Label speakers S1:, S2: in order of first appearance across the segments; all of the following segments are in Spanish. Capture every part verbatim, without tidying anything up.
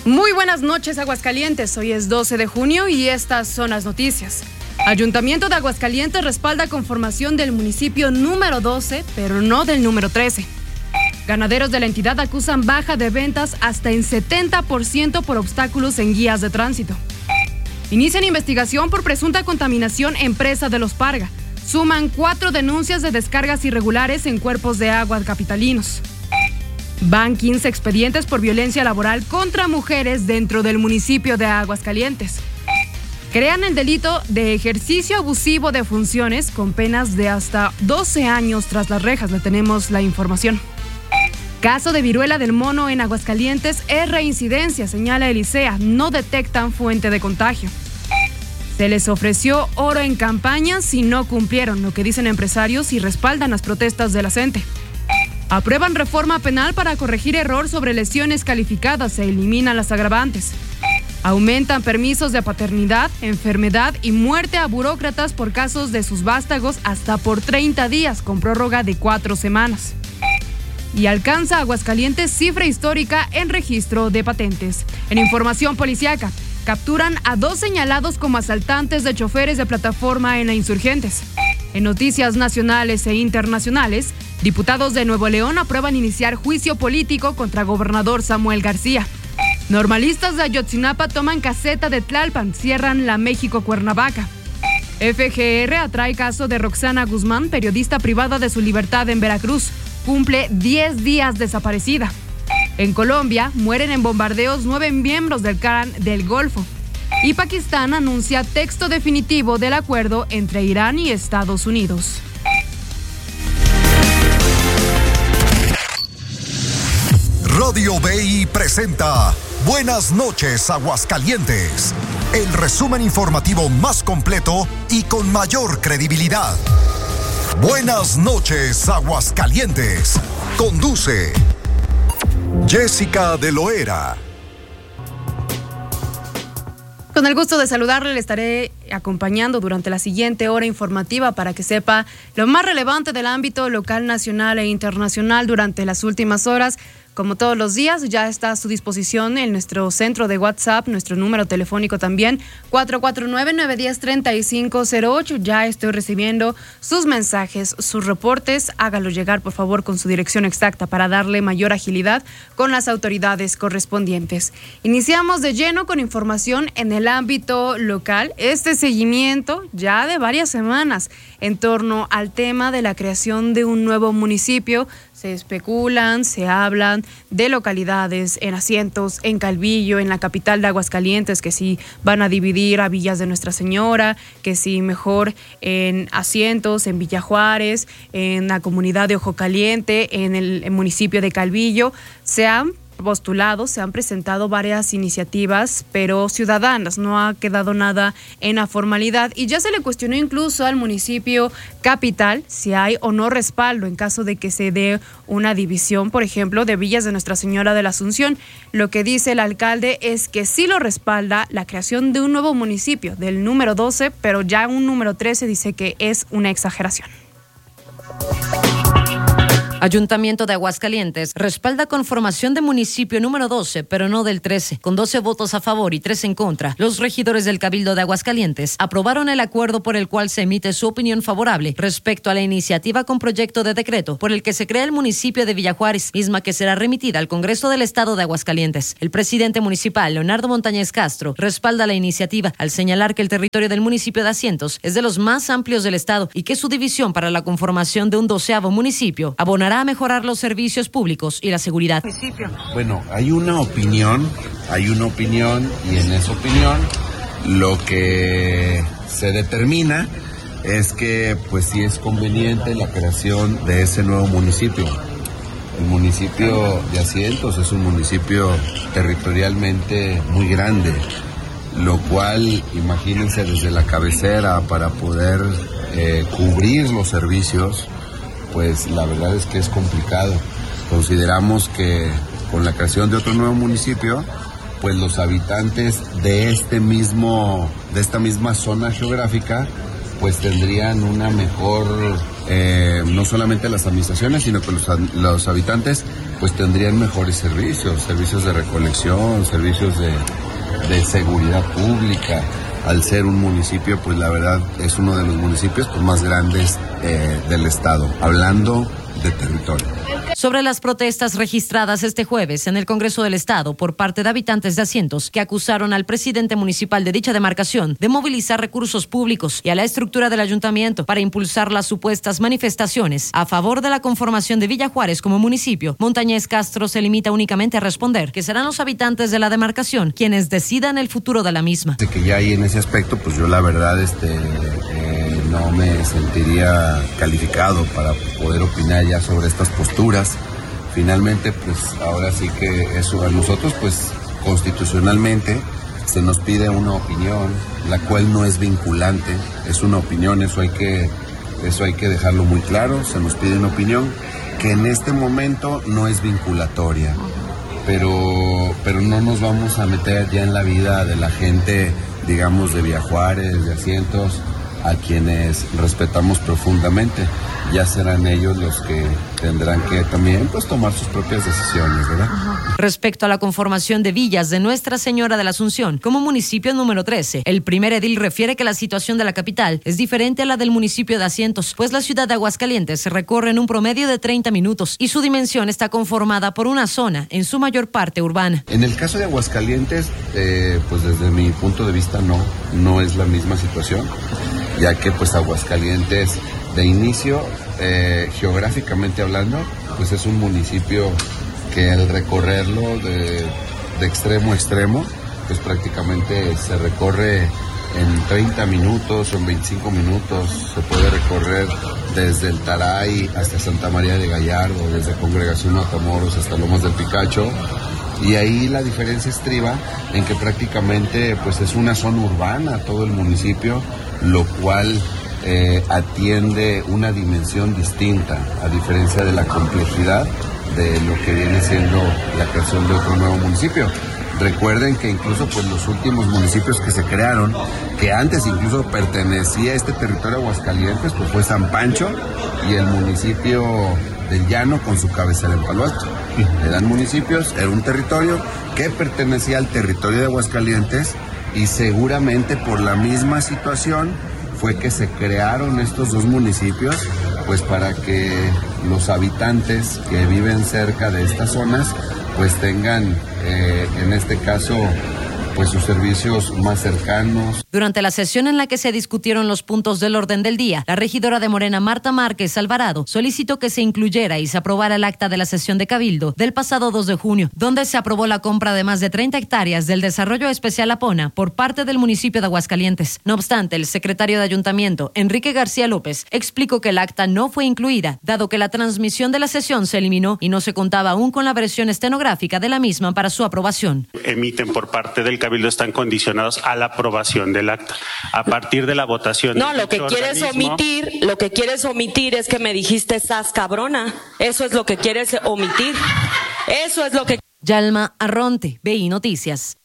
S1: Muy buenas noches, Aguascalientes. Hoy es doce de junio y estas son las noticias. Ayuntamiento de Aguascalientes respalda conformación del municipio número doce, pero no del número trece. Ganaderos de la entidad acusan baja de ventas hasta en setenta por ciento por obstáculos en guías de tránsito. Inician investigación por presunta contaminación en presa de Los Parga. Suman cuatro denuncias de descargas irregulares en cuerpos de agua capitalinos. Van quince expedientes por violencia laboral contra mujeres dentro del municipio de Aguascalientes. Crean el delito de ejercicio abusivo de funciones con penas de hasta doce años tras las rejas. Le tenemos la información. Caso de viruela del mono en Aguascalientes es reincidencia, señala Elisea. No detectan fuente de contagio. Se les ofreció oro en campaña si no cumplieron, lo que dicen empresarios y respaldan las protestas de la gente. Aprueban reforma penal para corregir error sobre lesiones calificadas. Se eliminan las agravantes. Aumentan permisos de paternidad, enfermedad y muerte a burócratas por casos de sus vástagos hasta por treinta días, con prórroga de cuatro semanas. Y alcanza Aguascalientes cifra histórica en registro de patentes. En información policíaca, capturan a dos señalados como asaltantes de choferes de plataforma en la Insurgentes. En noticias nacionales e internacionales, diputados de Nuevo León aprueban iniciar juicio político contra gobernador Samuel García. Normalistas de Ayotzinapa toman caseta de Tlalpan, cierran la México-Cuernavaca. F G R atrae caso de Roxana Guzmán, periodista privada de su libertad en Veracruz. Cumple diez días desaparecida. En Colombia, mueren en bombardeos nueve miembros del Clan del Golfo. Y Pakistán anuncia texto definitivo del acuerdo entre Irán y Estados Unidos.
S2: Radio B I presenta Buenas noches, Aguascalientes. El resumen informativo más completo y con mayor credibilidad. Buenas noches, Aguascalientes. Conduce Jessica de Loera.
S1: Con el gusto de saludarle, le estaré acompañando durante la siguiente hora informativa para que sepa lo más relevante del ámbito local, nacional e internacional durante las últimas horas. Como todos los días, ya está a su disposición en nuestro centro de WhatsApp, nuestro número telefónico también, cuatro cuatro nueve, nueve uno cero, tres cinco cero ocho. Ya estoy recibiendo sus mensajes, sus reportes. Hágalo llegar, por favor, con su dirección exacta para darle mayor agilidad con las autoridades correspondientes. Iniciamos de lleno con información en el ámbito local. Este seguimiento ya de varias semanas en torno al tema de la creación de un nuevo municipio. Se especulan, se hablan de localidades en Asientos, en Calvillo, en la capital de Aguascalientes, que sí van a dividir a Villas de Nuestra Señora, que sí mejor en Asientos, en Villa Juárez, en la comunidad de Ojo Caliente, en el municipio de Calvillo. Se han postulado, se han presentado varias iniciativas, pero ciudadanas, no ha quedado nada en la formalidad y ya se le cuestionó incluso al municipio capital si hay o no respaldo en caso de que se dé una división, por ejemplo, de Villas de Nuestra Señora de la Asunción. Lo que dice el alcalde es que sí lo respalda la creación de un nuevo municipio, del número doce, pero ya un número trece dice que es una exageración.
S3: Ayuntamiento de Aguascalientes respalda conformación de municipio número doce, pero no del trece. Con doce votos a favor y tres en contra, los regidores del Cabildo de Aguascalientes aprobaron el acuerdo por el cual se emite su opinión favorable respecto a la iniciativa con proyecto de decreto por el que se crea el municipio de Villa Juárez, misma que será remitida al Congreso del Estado de Aguascalientes. El presidente municipal, Leonardo Montañez Castro, respalda la iniciativa al señalar que el territorio del municipio de Asientos es de los más amplios del Estado y que su división para la conformación de un doceavo municipio abonará a mejorar los servicios públicos y la seguridad.
S4: Bueno, hay una opinión, hay una opinión y en esa opinión lo que se determina es que pues sí es conveniente la creación de ese nuevo municipio. El municipio de Asientos es un municipio territorialmente muy grande, lo cual, imagínense, desde la cabecera para poder eh, cubrir los servicios, pues la verdad es que es complicado. Consideramos que con la creación de otro nuevo municipio, pues los habitantes de este mismo, de esta misma zona geográfica, pues tendrían una mejor, eh, no solamente las administraciones, sino que los, los habitantes pues tendrían mejores servicios, servicios de recolección, servicios de, de seguridad pública. Al ser un municipio, pues la verdad es uno de los municipios pues, más grandes eh, del estado, hablando de territorio.
S3: Sobre las protestas registradas este jueves en el Congreso del Estado por parte de habitantes de Asientos que acusaron al presidente municipal de dicha demarcación de movilizar recursos públicos y a la estructura del ayuntamiento para impulsar las supuestas manifestaciones a favor de la conformación de Villa Juárez como municipio, Montañez Castro se limita únicamente a responder que serán los habitantes de la demarcación quienes decidan el futuro de la misma.
S4: De que ya ahí en ese aspecto, pues yo la verdad este eh, no me sentiría calificado para poder opinar ya sobre estas posturas. Finalmente, pues ahora sí que eso a nosotros, pues constitucionalmente se nos pide una opinión, la cual no es vinculante, es una opinión, eso hay que, eso hay que dejarlo muy claro, se nos pide una opinión que en este momento no es vinculatoria, pero, pero no nos vamos a meter ya en la vida de la gente, digamos, de Villa Juárez, de Asientos, a quienes respetamos profundamente. Ya serán ellos los que tendrán que también pues tomar sus propias decisiones, ¿verdad?
S3: Respecto a la conformación de villas de Nuestra Señora de la Asunción como municipio número trece, el primer edil refiere que la situación de la capital es diferente a la del municipio de Asientos, pues la ciudad de Aguascalientes se recorre en un promedio de treinta minutos y su dimensión está conformada por una zona, en su mayor parte urbana.
S4: En el caso de Aguascalientes, eh, pues desde mi punto de vista no, no es la misma situación, ya que pues Aguascalientes de inicio, eh, geográficamente hablando, pues es un municipio que al recorrerlo de, de extremo a extremo, pues prácticamente se recorre en treinta minutos o en veinticinco minutos, se puede recorrer desde el Taray hasta Santa María de Gallardo, desde Congregación Matamoros hasta Lomas del Picacho, y ahí la diferencia estriba en que prácticamente pues es una zona urbana todo el municipio, lo cual Eh, atiende una dimensión distinta, a diferencia de la complejidad de lo que viene siendo la creación de otro nuevo municipio. Recuerden que incluso pues los últimos municipios que se crearon, que antes incluso pertenecía a este territorio de Aguascalientes, pues fue San Pancho y el municipio del Llano con su cabecera en Palo Alto. Eran municipios, era un territorio que pertenecía al territorio de Aguascalientes y seguramente por la misma situación fue que se crearon estos dos municipios, pues para que los habitantes que viven cerca de estas zonas, pues tengan, eh, en este caso, pues sus servicios más cercanos.
S3: Durante la sesión en la que se discutieron los puntos del orden del día, la regidora de Morena, Marta Márquez Alvarado, solicitó que se incluyera y se aprobara el acta de la sesión de Cabildo del pasado dos de junio, donde se aprobó la compra de más de treinta hectáreas del desarrollo especial Apona por parte del municipio de Aguascalientes. No obstante, el secretario de Ayuntamiento, Enrique García López, explicó que el acta no fue incluida, dado que la transmisión de la sesión se eliminó y no se contaba aún con la versión estenográfica de la misma para su aprobación.
S5: Emiten por parte del Cabildo están condicionados a la aprobación del acta. A partir de la votación.
S6: No, lo que quieres omitir, lo que quieres omitir es que me dijiste "sas cabrona". Eso es lo que quieres omitir. Eso es lo que.
S3: Yalma Arronte, B I Noticias.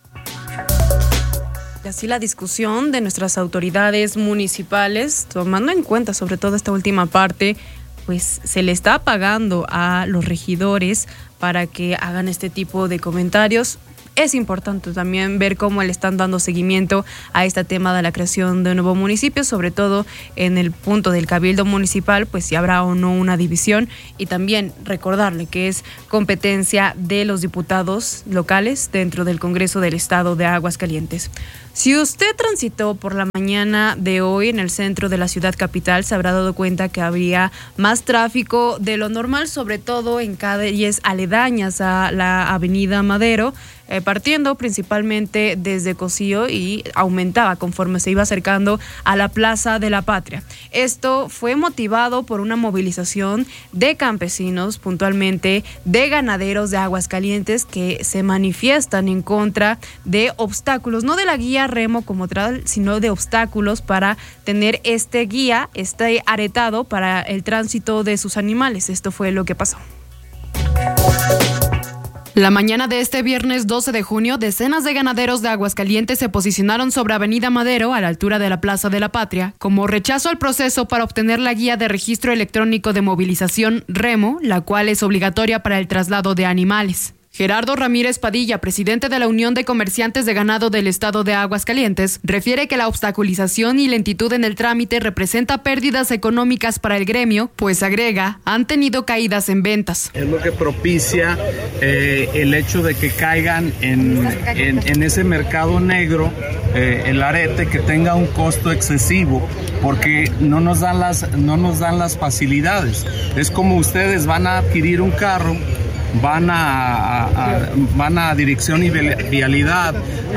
S1: Y así la discusión de nuestras autoridades municipales, tomando en cuenta sobre todo esta última parte, pues se le está pagando a los regidores para que hagan este tipo de comentarios. Es importante también ver cómo le están dando seguimiento a este tema de la creación de un nuevo municipio, sobre todo en el punto del Cabildo Municipal, pues si habrá o no una división, y también recordarle que es competencia de los diputados locales dentro del Congreso del Estado de Aguascalientes. Si usted transitó por la mañana de hoy en el centro de la ciudad capital, se habrá dado cuenta que habría más tráfico de lo normal, sobre todo en calles aledañas a la avenida Madero, eh, partiendo principalmente desde Cocío, y aumentaba conforme se iba acercando a la Plaza de la Patria. Esto fue motivado por una movilización de campesinos, puntualmente de ganaderos de Aguascalientes, que se manifiestan en contra de obstáculos, no de la guía remo como tal, sino de obstáculos para tener este guía, este aretado para el tránsito de sus animales. Esto fue lo que pasó. La mañana de este viernes doce de junio, decenas de ganaderos de Aguascalientes se posicionaron sobre Avenida Madero, a la altura de la Plaza de la Patria, como rechazo al proceso para obtener la guía de registro electrónico de movilización REMO, la cual es obligatoria para el traslado de animales. Gerardo Ramírez Padilla, presidente de la Unión de Comerciantes de Ganado del Estado de Aguascalientes, refiere que la obstaculización y lentitud en el trámite representa pérdidas económicas para el gremio, pues agrega, han tenido caídas en ventas.
S7: Es lo que propicia eh, el hecho de que caigan en, en, en ese mercado negro, eh, el arete, que tenga un costo excesivo, porque no nos dan las, no nos dan las facilidades. Es como ustedes van a adquirir un carro, van a, a, van a dirección y vialidad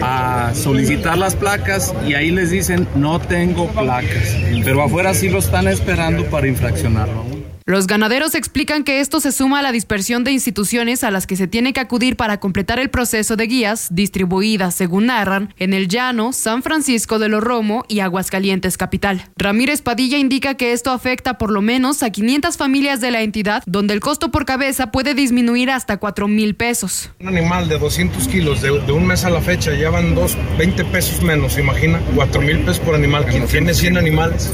S7: a solicitar las placas y ahí les dicen no tengo placas, pero afuera sí lo están esperando para infraccionarlo.
S1: Los ganaderos explican que esto se suma a la dispersión de instituciones a las que se tiene que acudir para completar el proceso de guías, distribuidas, según narran, en El Llano, San Francisco de los Romo y Aguascalientes Capital. Ramírez Padilla indica que esto afecta por lo menos a quinientas familias de la entidad, donde el costo por cabeza puede disminuir hasta cuatro mil pesos.
S8: Un animal de doscientos kilos, de, de un mes a la fecha, ya van dos, veinte pesos menos, imagina, cuatro mil pesos por animal. Quien tiene cien animales.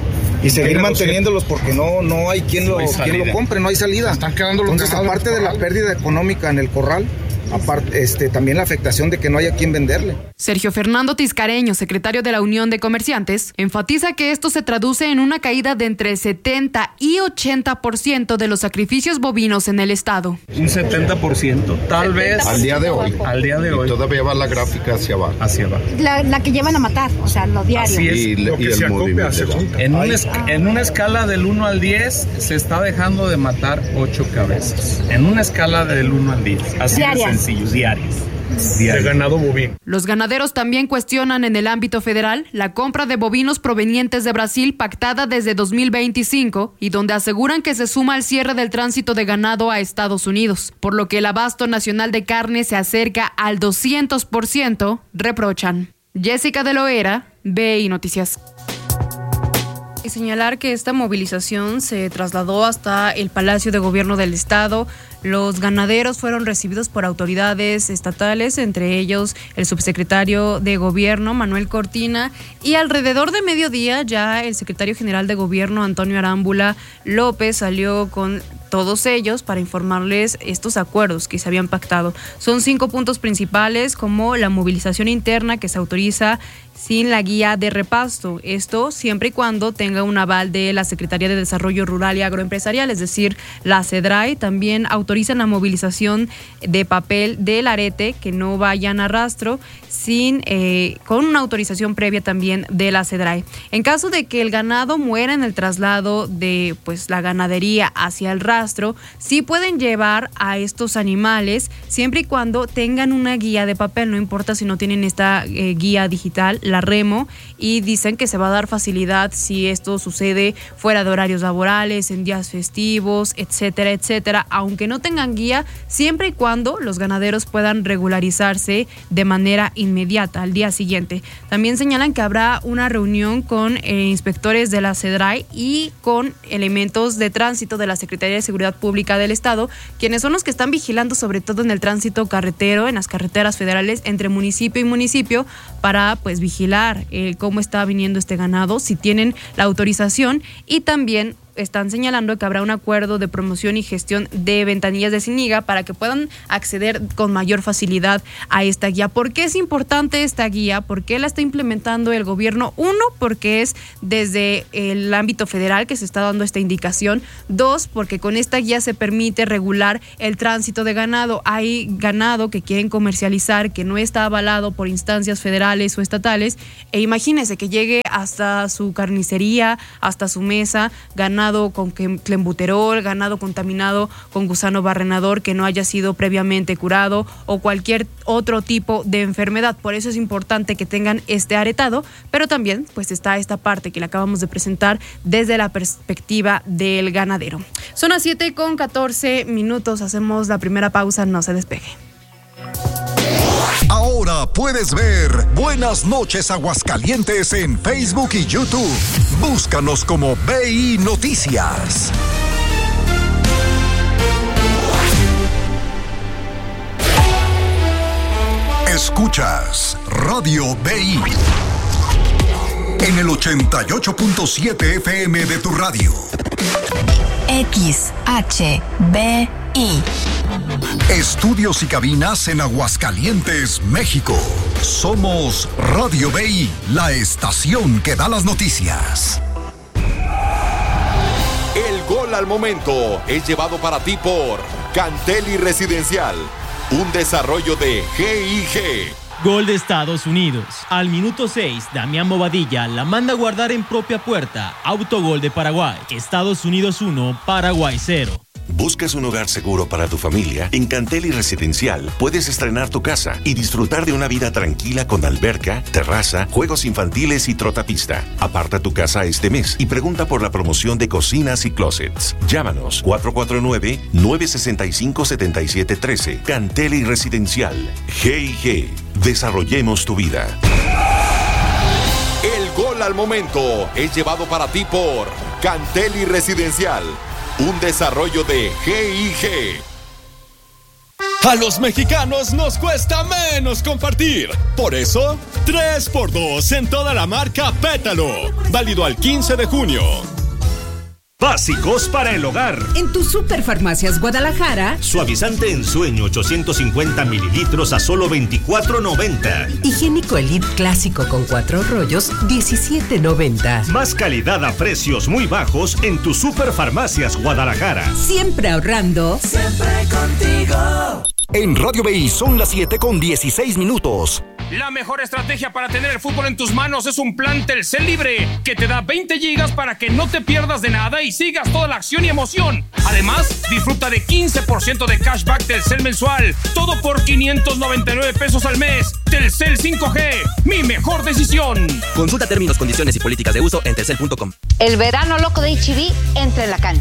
S9: Y seguir manteniéndolos porque no, no hay quien lo, quien lo compre, no hay salida.
S8: Están quedando los
S9: Entonces, aparte de la pérdida económica en el corral, aparte, este, también la afectación de que no haya quien venderle.
S1: Sergio Fernando Tiscareño, secretario de la Unión de Comerciantes, enfatiza que esto se traduce en una caída de entre setenta y ochenta por ciento de los sacrificios bovinos en el estado.
S7: Un setenta por ciento, tal vez.
S10: Al día de hoy.
S7: Al día de hoy.
S10: Y todavía va la gráfica hacia abajo.
S7: Hacia abajo.
S11: La, la que llevan a matar, o sea, lo diario.
S7: Así es.
S10: Y,
S8: Lo
S10: y
S8: que
S10: el
S8: se acopia, se junta.
S7: En, un es, en una escala del uno al diez se está dejando de matar ocho cabezas. En una escala del uno al diez. Así
S11: Diarias.
S7: de sencillo, diarias.
S8: De ganado bovino.
S1: Los ganaderos también cuestionan en el ámbito federal la compra de bovinos provenientes de Brasil pactada desde dos mil veinticinco y donde aseguran que se suma al cierre del tránsito de ganado a Estados Unidos, por lo que el abasto nacional de carne se acerca al doscientos por ciento, reprochan. Jessica de Loera, B I Noticias. Y señalar que esta movilización se trasladó hasta el Palacio de Gobierno del Estado. Los ganaderos fueron recibidos por autoridades estatales, entre ellos el subsecretario de Gobierno, Manuel Cortina, y alrededor de mediodía ya el secretario general de Gobierno, Antonio Arámbula López, salió con todos ellos para informarles estos acuerdos que se habían pactado. Son cinco puntos principales, como la movilización interna que se autoriza sin la guía de repasto. Esto siempre y cuando tenga un aval de la Secretaría de Desarrollo Rural y Agroempresarial, es decir, la CEDRAI. También autorizan la movilización de papel del arete que no vayan a rastro sin eh, con una autorización previa también de la CEDRAI. En caso de que el ganado muera en el traslado de pues la ganadería hacia el rastro, sí pueden llevar a estos animales siempre y cuando tengan una guía de papel, no importa si no tienen esta eh, guía digital, la REMO, y dicen que se va a dar facilidad si esto sucede fuera de horarios laborales, en días festivos, etcétera, etcétera, aunque no tengan guía, siempre y cuando los ganaderos puedan regularizarse de manera inmediata al día siguiente. También señalan que habrá una reunión con eh, inspectores de la CEDRAI y con elementos de tránsito de la Secretaría de Seguridad Pública del Estado, quienes son los que están vigilando sobre todo en el tránsito carretero, en las carreteras federales entre municipio y municipio, para pues vigilar eh, cómo está viniendo este ganado, si tienen la autorización, y también están señalando que habrá un acuerdo de promoción y gestión de ventanillas de Ziniga para que puedan acceder con mayor facilidad a esta guía. ¿Por qué es importante esta guía? ¿Por qué la está implementando el gobierno? Uno, porque es desde el ámbito federal que se está dando esta indicación. Dos, porque con esta guía se permite regular el tránsito de ganado. Hay ganado que quieren comercializar, que no está avalado por instancias federales o estatales, e imagínense que llegue hasta su carnicería, hasta su mesa, ganado con clenbuterol, ganado contaminado con gusano barrenador que no haya sido previamente curado o cualquier otro tipo de enfermedad. Por eso es importante que tengan este aretado, pero también pues está esta parte que le acabamos de presentar desde la perspectiva del ganadero. Son las siete con catorce minutos, hacemos la primera pausa, no se despegue.
S2: Ahora puedes ver Buenas noches Aguascalientes en Facebook y YouTube. Búscanos como B I Noticias. Escuchas Radio B I en el ochenta y ocho punto siete F M de tu radio.
S12: X H B I.
S2: Estudios y cabinas en Aguascalientes, México. Somos Radio B I, la estación que da las noticias.
S13: El gol al momento es llevado para ti por Canteli Residencial, un desarrollo de G I G.
S14: Gol de Estados Unidos. Al minuto seis, Damián Bobadilla la manda a guardar en propia puerta. Autogol de Paraguay. Estados Unidos uno, Paraguay cero.
S15: ¿Buscas un hogar seguro para tu familia? En Canteli Residencial puedes estrenar tu casa y disfrutar de una vida tranquila con alberca, terraza, juegos infantiles y trotapista. Aparta tu casa este mes y pregunta por la promoción de cocinas y closets. Llámanos cuatro cuatro nueve, nueve seis cinco, siete siete uno tres. Canteli Residencial. G I G. Desarrollemos tu vida.
S13: El gol al momento es llevado para ti por Canteli Residencial, un desarrollo de G I G.
S16: A los mexicanos nos cuesta menos compartir. Por eso, tres por dos en toda la marca Pétalo. Válido al quince de junio.
S17: Básicos para el hogar.
S18: En tu Superfarmacias Guadalajara.
S17: Suavizante en sueño ochocientos cincuenta mililitros a solo veinticuatro noventa.
S18: Higiénico Elite Clásico con cuatro rollos, diecisiete noventa.
S17: Más calidad a precios muy bajos en tu Superfarmacias Guadalajara.
S18: Siempre ahorrando.
S19: Siempre contigo.
S2: En Radio B I son las siete con dieciséis minutos.
S20: La mejor estrategia para tener el fútbol en tus manos es un plan Telcel Libre que te da veinte gigas para que no te pierdas de nada y sigas toda la acción y emoción. Además, disfruta de quince por ciento de cashback Telcel mensual. Todo por quinientos noventa y nueve pesos al mes. Telcel cinco G, mi mejor decisión.
S21: Consulta términos, condiciones y políticas de uso en telcel punto com.
S11: El verano loco de H E B entra en la cancha.